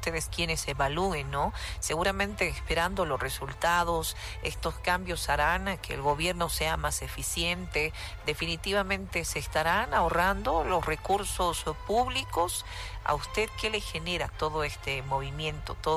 ustedes quienes evalúen, ¿no? Seguramente esperando los resultados, estos cambios harán que el gobierno sea más eficiente. Definitivamente se estarán ahorrando los recursos públicos. ¿A usted qué le genera todo este movimiento, todo